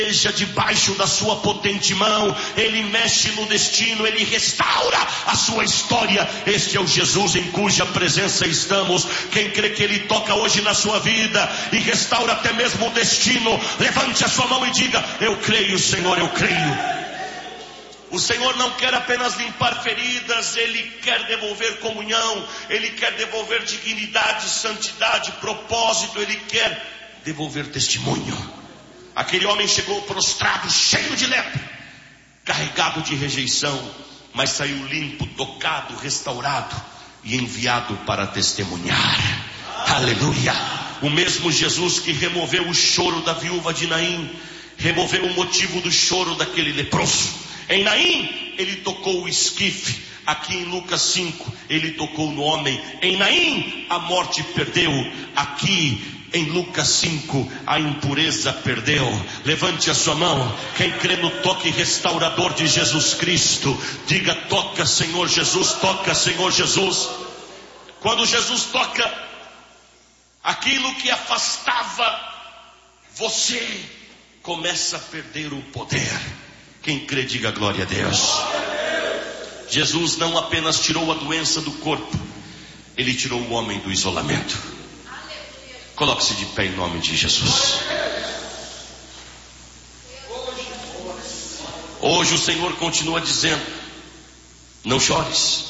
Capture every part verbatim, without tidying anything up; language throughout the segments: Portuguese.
Esteja debaixo da sua potente mão. Ele mexe no destino, Ele restaura a sua história. Este é o Jesus em cuja presença estamos. Quem crê que Ele toca hoje na sua vida e restaura até mesmo o destino, levante a sua mão e diga: eu creio, Senhor, eu creio. O Senhor não quer apenas limpar feridas, Ele quer devolver comunhão, Ele quer devolver dignidade, santidade, propósito, Ele quer devolver testemunho. Aquele homem chegou prostrado, cheio de lepra, carregado de rejeição, mas saiu limpo, tocado, restaurado e enviado para testemunhar. Aleluia! O mesmo Jesus que removeu o choro da viúva de Naim, removeu o motivo do choro daquele leproso. Em Naim, ele tocou o esquife. Aqui em Lucas cinco, ele tocou no homem. Em Naim, a morte perdeu. Aqui em Lucas cinco, a impureza perdeu. Levante a sua mão. Quem crê no toque restaurador de Jesus Cristo, diga: toca, Senhor Jesus, toca, Senhor Jesus. Quando Jesus toca, aquilo que afastava você começa a perder o poder. Quem crê, diga glória a Deus. Jesus não apenas tirou a doença do corpo, Ele tirou o homem do isolamento. Coloque-se de pé em nome de Jesus. Hoje o Senhor continua dizendo: não chores.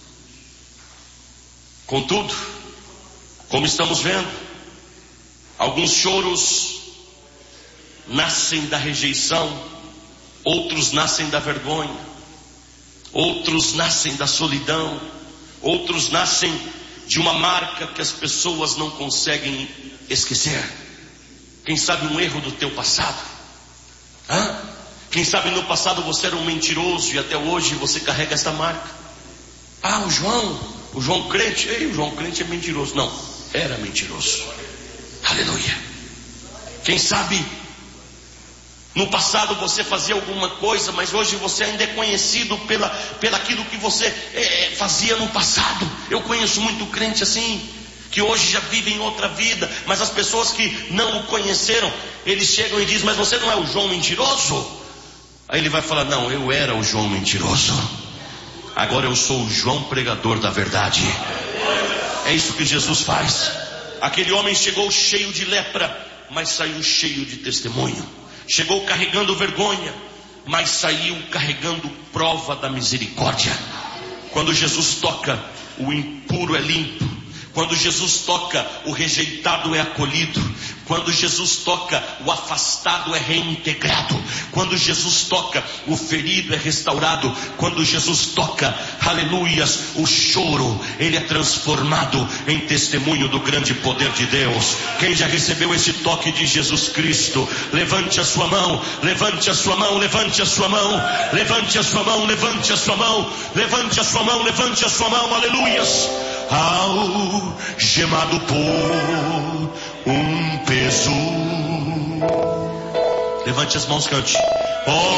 Contudo, como estamos vendo, alguns choros nascem da rejeição, outros nascem da vergonha, outros nascem da solidão, outros nascem de uma marca que as pessoas não conseguem esquecer. Quem sabe um erro do teu passado? Hã? Quem sabe no passado você era um mentiroso e até hoje você carrega essa marca. Ah, o João, o João crente, ei, o João crente é mentiroso. Não, era mentiroso. Aleluia. Quem sabe no passado você fazia alguma coisa, mas hoje você ainda é conhecido pela, pela aquilo que você é, fazia no passado. Eu conheço muito crente assim, que hoje já vive em outra vida, mas as pessoas que não o conheceram, eles chegam e dizem: mas você não é o João mentiroso? Aí ele vai falar: não, eu era o João mentiroso, agora eu sou o João pregador da verdade. É isso que Jesus faz. Aquele homem chegou cheio de lepra, mas saiu cheio de testemunho. Chegou carregando vergonha, mas saiu carregando prova da misericórdia. Quando Jesus toca, o impuro é limpo. Quando Jesus toca, o rejeitado é acolhido. Quando Jesus toca, o afastado é reintegrado. Quando Jesus toca, o ferido é restaurado. Quando Jesus toca, aleluias, o choro, ele é transformado em testemunho do grande poder de Deus. Quem já recebeu esse toque de Jesus Cristo, levante a sua mão, levante a sua mão, levante a sua mão, levante a sua mão, levante a sua mão, levante a sua mão, levante a sua mão, aleluias. Algemado por um peso. Levante as mãos, cante. Oh.